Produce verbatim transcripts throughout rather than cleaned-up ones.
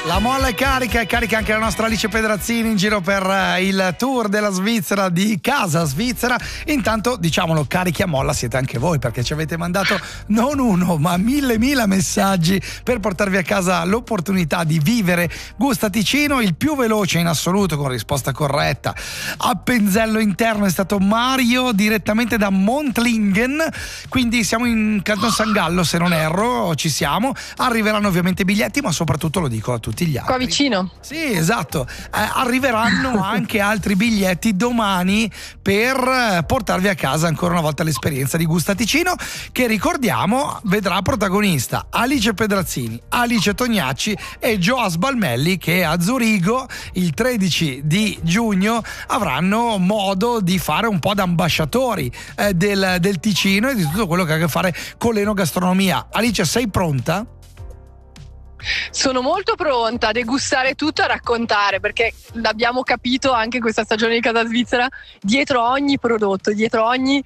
La molla è carica, è carica anche la nostra Alice Pedrazzini in giro per uh, il tour della Svizzera, di Casa Svizzera. Intanto, diciamolo, carichi a molla siete anche voi, perché ci avete mandato non uno ma mille mila messaggi per portarvi a casa l'opportunità di vivere Gusta Ticino. Il più veloce in assoluto con risposta corretta a Penzello Interno è stato Mario, direttamente da Montlingen, quindi siamo in Canton San Gallo se non erro, ci siamo. Arriveranno ovviamente i biglietti, ma soprattutto lo dico a tutti gli altri. Qua vicino. Sì, esatto. Eh, arriveranno anche altri biglietti domani per eh, portarvi a casa ancora una volta l'esperienza di Gusta Ticino, che ricordiamo vedrà protagonista Alice Pedrazzini, Alice Tognacci e Joas Balmelli, che a Zurigo il tredici di giugno avranno modo di fare un po' da ambasciatori eh, del, del Ticino e di tutto quello che ha a che fare con l'enogastronomia. Alice, sei pronta? Sono molto pronta a degustare tutto, a raccontare, perché l'abbiamo capito anche questa stagione di Casa Svizzera, dietro ogni prodotto, dietro ogni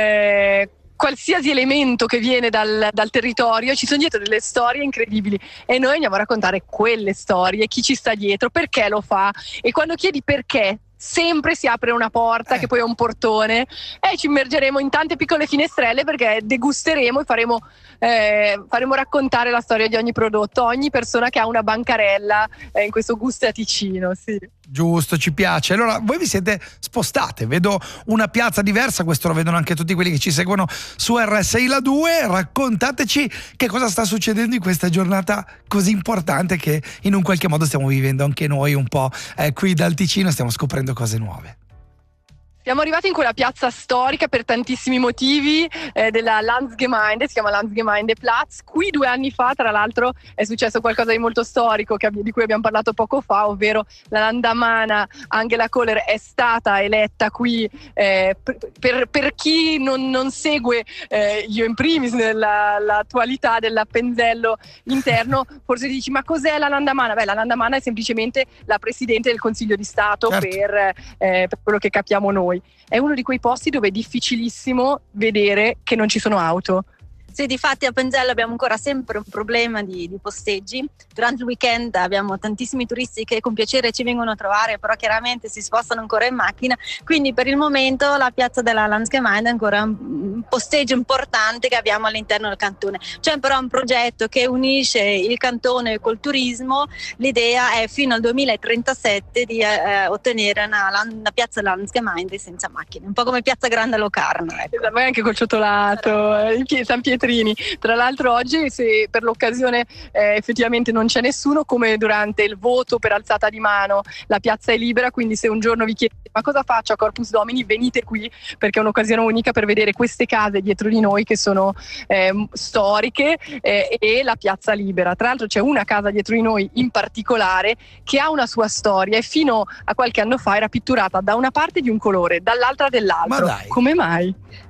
eh, qualsiasi elemento che viene dal, dal territorio ci sono dietro delle storie incredibili e noi andiamo a raccontare quelle storie, chi ci sta dietro, perché lo fa. E quando chiedi perché, sempre si apre una porta eh. che poi è un portone e ci immergeremo in tante piccole finestrelle, perché degusteremo e faremo, eh, faremo raccontare la storia di ogni prodotto, ogni persona che ha una bancarella eh, in questo Gusta Ticino. Sì. Giusto, ci piace. Allora, voi vi siete spostate, vedo una piazza diversa, questo lo vedono anche tutti quelli che ci seguono su R S I La due. Raccontateci che cosa sta succedendo in questa giornata così importante che in un qualche modo stiamo vivendo anche noi un po' eh, qui dal Ticino, stiamo scoprendo cose nuove. Siamo arrivati in quella piazza storica per tantissimi motivi eh, della Landsgemeinde, si chiama Landsgemeindeplatz. Qui due anni fa, tra l'altro, è successo qualcosa di molto storico che, di cui abbiamo parlato poco fa, ovvero la landamana Angela Kohler è stata eletta qui. Eh, per, per chi non, non segue eh, io in primis nell'attualità dell'Appenzello interno, forse dici ma cos'è la landamana? Beh, la landamana è semplicemente la Presidente del Consiglio di Stato, certo. per, eh, per quello che capiamo noi. È uno di quei posti dove è difficilissimo vedere che non ci sono auto. Sì, difatti a Penzello abbiamo ancora sempre un problema di, di posteggi. Durante il weekend abbiamo tantissimi turisti che con piacere ci vengono a trovare, però chiaramente si spostano ancora in macchina, quindi per il momento la piazza della Landsgemeinde è ancora un posteggio importante che abbiamo all'interno del cantone. C'è però un progetto che unisce il cantone col turismo. L'idea è fino al duemilatrentasette di eh, ottenere una, una piazza Landsgemeinde senza macchine, un po' come piazza Grande Locarno. Ecco. Esatto, anche col ciottolato, eh, San Pietro. Tra l'altro oggi, se per l'occasione eh, effettivamente non c'è nessuno, come durante il voto per alzata di mano, la piazza è libera, quindi se un giorno vi chiedete ma cosa faccio a Corpus Domini, venite qui, perché è un'occasione unica per vedere queste case dietro di noi che sono eh, storiche eh, e la piazza libera. Tra l'altro c'è una casa dietro di noi in particolare che ha una sua storia e fino a qualche anno fa era pitturata da una parte di un colore, dall'altra dell'altro. Ma dai. Come mai?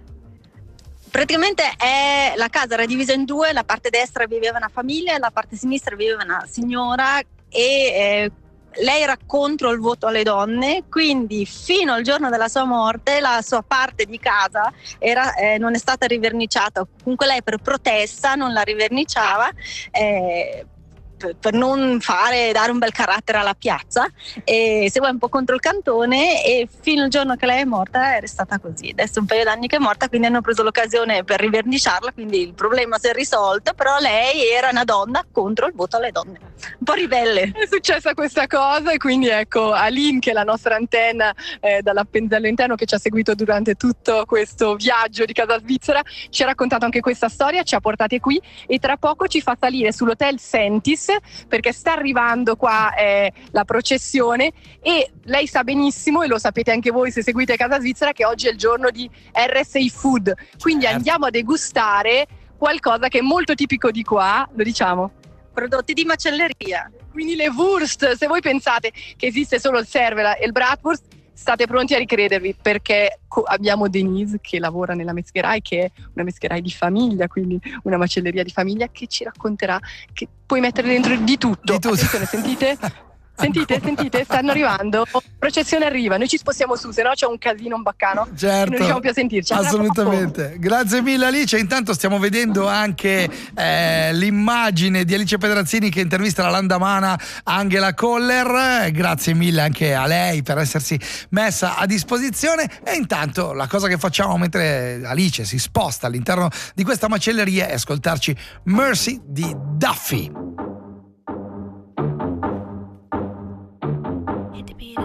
Praticamente è, la casa era divisa in due, la parte destra viveva una famiglia, la parte sinistra viveva una signora e eh, lei era contro il voto alle donne, quindi fino al giorno della sua morte la sua parte di casa era, eh, non è stata riverniciata, comunque lei per protesta non la riverniciava, eh, per non fare, dare un bel carattere alla piazza, e si va un po' contro il cantone e fino al giorno che lei è morta è restata così. Adesso un paio d'anni che è morta, quindi hanno preso l'occasione per riverniciarla, quindi il problema si è risolto, però lei era una donna contro il voto alle donne, un po' ribelle. È successa questa cosa e quindi ecco Aline, che è la nostra antenna eh, dall'Appenzello interno, che ci ha seguito durante tutto questo viaggio di Casa Svizzera, ci ha raccontato anche questa storia, ci ha portate qui e tra poco ci fa salire sull'hotel Sentis, perché sta arrivando qua eh, la processione e lei sa benissimo, e lo sapete anche voi se seguite Casa Svizzera, che oggi è il giorno di R S I Food, quindi certo. Andiamo a degustare qualcosa che è molto tipico di qua, lo diciamo, prodotti di macelleria, quindi le Wurst. Se voi pensate che esiste solo il Cervela e il Bratwurst, state pronti a ricredervi, perché abbiamo Denise che lavora nella Metzgerei, che è una Metzgerei di famiglia, quindi una macelleria di famiglia, che ci racconterà che puoi mettere dentro di tutto. Di tutto. Attenzione, sentite? Sentite, sentite, stanno arrivando. Processione arriva, noi ci spostiamo su, se no c'è un casino, un baccano. Certo, non riusciamo più a sentirci. assolutamente. Grazie mille Alice. Intanto stiamo vedendo anche eh, l'immagine di Alice Pedrazzini che intervista la landamana Angela Koller. Grazie mille anche a lei per essersi messa a disposizione. E intanto la cosa che facciamo mentre Alice si sposta all'interno di questa macelleria è ascoltarci Mercy di Duffy.